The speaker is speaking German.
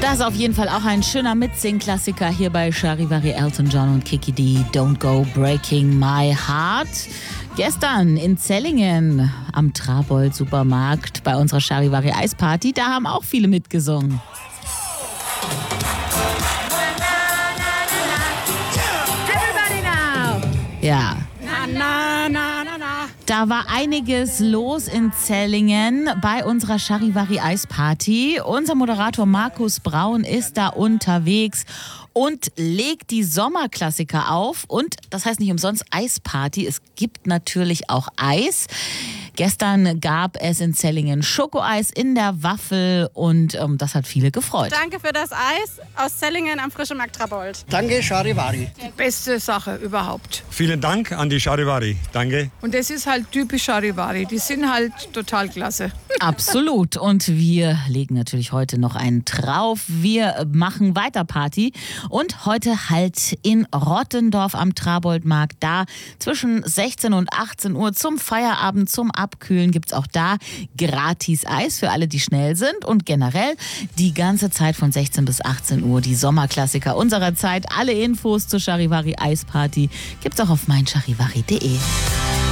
Das ist auf jeden Fall auch ein schöner Mitsing-Klassiker hier bei Charivari, Elton John und Kiki D. Don't Go Breaking My Heart. Gestern in Zellingen am Trabold Supermarkt bei unserer Charivari Eisparty, da haben auch viele mitgesungen. Everybody now! Ja. Na, na, na, na. Da war einiges los in Zellingen bei unserer Charivari Eisparty. Unser Moderator Markus Braun ist da unterwegs und legt die Sommerklassiker auf. Und das heißt nicht umsonst Eisparty. Es gibt natürlich auch Eis. Gestern gab es in Zellingen Schokoeis in der Waffel und das hat viele gefreut. Danke für das Eis aus Zellingen am Frischen Markt Trabold. Danke, Charivari. Beste Sache überhaupt. Vielen Dank an die Charivari. Danke. Und das ist halt typisch Charivari. Die sind halt total klasse. Absolut. Und wir legen natürlich heute noch einen drauf. Wir machen weiter Party. Und heute halt in Rottendorf am Traboldmarkt. Da zwischen 16 und 18 Uhr zum Feierabend, zum Abkühlen gibt es auch da gratis Eis für alle, die schnell sind. Und generell die ganze Zeit von 16 bis 18 Uhr die Sommerklassiker unserer Zeit. Alle Infos zur Charivari Eisparty gibt es auch auf meincharivari.de.